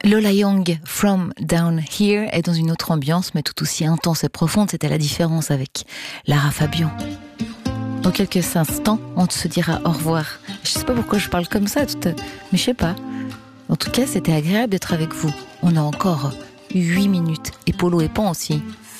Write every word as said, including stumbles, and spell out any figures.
Lola Young, From Down Here, est dans une autre ambiance, mais tout aussi intense et profonde. C'était la différence avec Lara Fabian. Dans quelques instants, on se dira au revoir. Je sais pas pourquoi je parle comme ça, tout à... mais je sais pas. En tout cas, c'était agréable d'être avec vous. On a encore huit minutes. Et Polo et Pan aussi.